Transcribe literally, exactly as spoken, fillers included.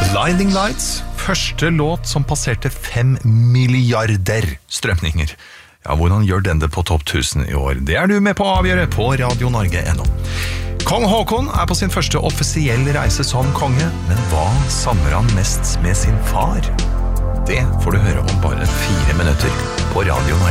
Blinding Lights, første låt som passerte fem milliarder strømninger. Ja, hvordan gjør den det på topp tusen i år? Det er du med på å avgjøre på Radio Norge punkt no. Kong Haakon er på sin første offisielle reise som konge, men hva savner han mest med sin far? Det får du høre om bare fire minutter på Radio Norge.